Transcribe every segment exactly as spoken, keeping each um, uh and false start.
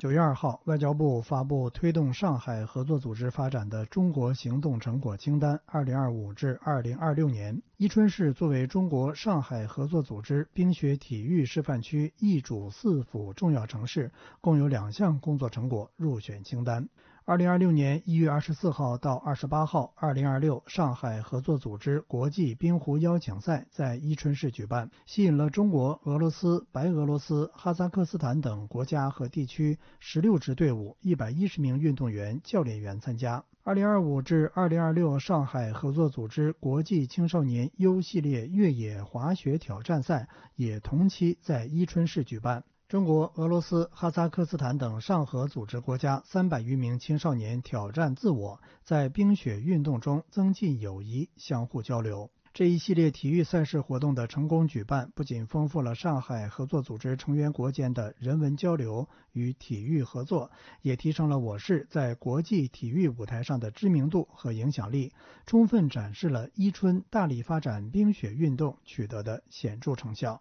九月二号，外交部发布推动上海合作组织发展的中国行动成果清单二零二五至二零二六年，伊春市作为中国上海合作组织冰雪体育示范区一主四辅重要城市，共有两项工作成果入选清单。二零二六年一月二十四号到二十八号，二零二六上海合作组织国际冰壶邀请赛在伊春市举办，吸引了中国、俄罗斯、白俄罗斯、哈萨克斯坦等国家和地区十六支队伍一百一十名运动员、教练员参加。二零二五至二零二六上海合作组织国际青少年 U 系列越野滑雪挑战赛也同期在伊春市举办。中国、俄罗斯、哈萨克斯坦等上合组织国家三百余名青少年挑战自我，在冰雪运动中增进友谊，相互交流。这一系列体育赛事活动的成功举办，不仅丰富了上海合作组织成员国间的人文交流与体育合作，也提升了我市在国际体育舞台上的知名度和影响力，充分展示了伊春大力发展冰雪运动取得的显著成效。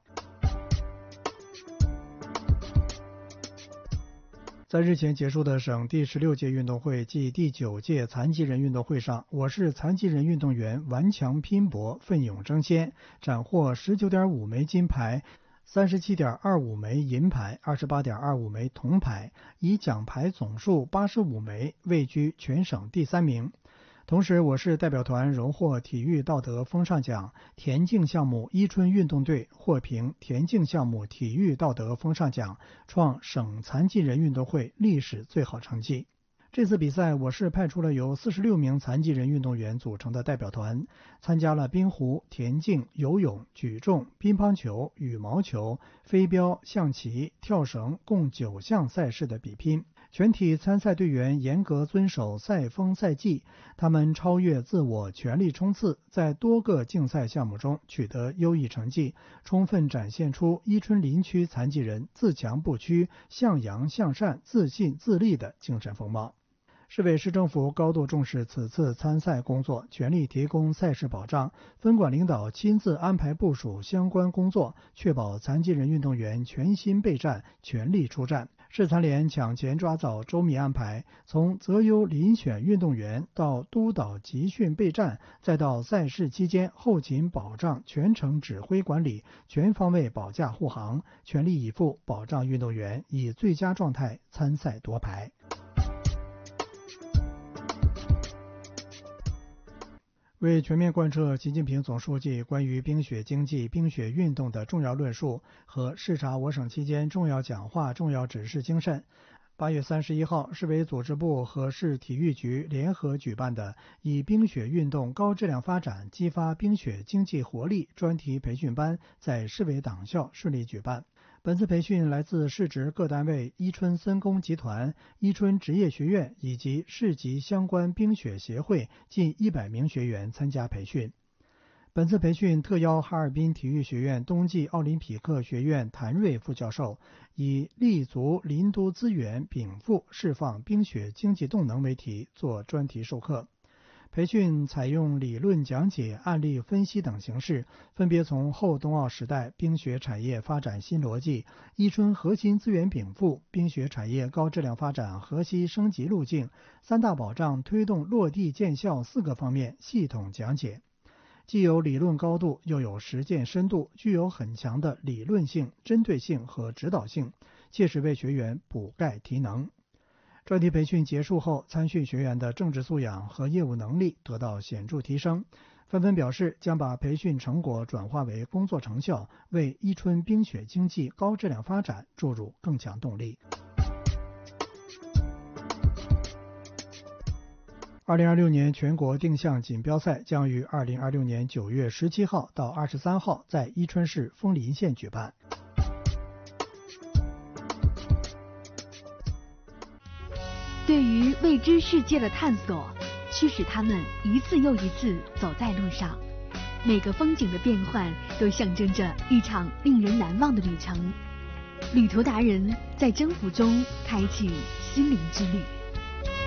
在日前结束的省第十六届运动会暨第九届残疾人运动会上，我市残疾人运动员顽强拼搏，奋勇争先，斩获 十九点五枚金牌、三十七点二五枚银牌、二十八点二五枚铜牌，以奖牌总数八十五枚位居全省第三名。同时，我市代表团荣获体育道德风尚奖，田径项目伊春运动队获评田径项目体育道德风尚奖，创省残疾人运动会历史最好成绩。这次比赛，我市派出了由四十六名残疾人运动员组成的代表团，参加了冰壶、田径、游泳、举重、乒乓球、羽毛球、飞镖、象棋、跳绳共九项赛事的比拼。全体参赛队员严格遵守赛风赛纪，他们超越自我，全力冲刺，在多个竞赛项目中取得优异成绩，充分展现出伊春林区残疾人自强不屈、向阳向善、自信自立的精神风貌。市委市政府高度重视此次参赛工作，全力提供赛事保障，分管领导亲自安排部署相关工作，确保残疾人运动员全心备战、全力出战。市残联抢前抓早，周密安排，从择优遴选运动员到督导集训备战，再到赛事期间后勤保障、全程指挥管理，全方位保驾护航，全力以赴保障运动员以最佳状态参赛夺牌。为全面贯彻习近平总书记关于冰雪经济、冰雪运动的重要论述和视察我省期间重要讲话、重要指示精神，八月三十一号，市委组织部和市体育局联合举办的以冰雪运动高质量发展激发冰雪经济活力专题培训班在市委党校顺利举办。本次培训来自市直各单位、伊春森工集团、伊春职业学院以及市级相关冰雪协会近一百名学员参加培训。本次培训特邀哈尔滨体育学院冬季奥林匹克学院谭瑞副教授，以立足林都资源禀赋释放冰雪经济动能为题做专题授课。培训采用理论讲解、案例分析等形式，分别从后冬奥时代冰雪产业发展新逻辑、伊春核心资源禀赋、冰雪产业高质量发展核心升级路径、三大保障推动落地见效四个方面系统讲解。既有理论高度，又有实践深度，具有很强的理论性、针对性和指导性，切实为学员补钙提能。专题培训结束后，参训学员的政治素养和业务能力得到显著提升，纷纷表示将把培训成果转化为工作成效，为伊春冰雪经济高质量发展注入更强动力。二零二六年全国定向锦标赛将于二零二六年九月十七号到二十三号在伊春市枫林县举办。 对于未知世界的探索，驱使他们一次又一次走在路上。每个风景的变换都象征着一场令人难忘的旅程。旅途达人在征服中开启心灵之旅。